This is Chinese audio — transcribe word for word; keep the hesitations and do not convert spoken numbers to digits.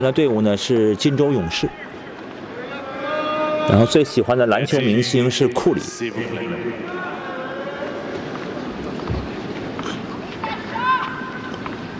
的队伍呢是金州勇士，然后最喜欢的篮球明星是库里。